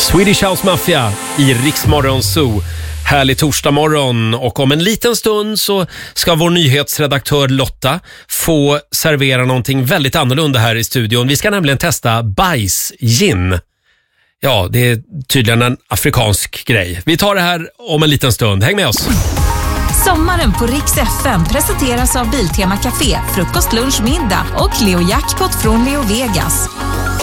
Swedish House Mafia i Rix Morgon Zoo. Härlig torsdagmorgon, och om en liten stund så ska vår nyhetsredaktör Lotta få servera någonting väldigt annorlunda här i studion. Vi ska nämligen testa bajsgin. Ja, det är tydligen en afrikansk grej. Vi tar det här om en liten stund. Häng med oss! Sommaren på Rix FM presenteras av Biltema Café, frukost, lunch, middag och Leo Jackpot från Leo Vegas.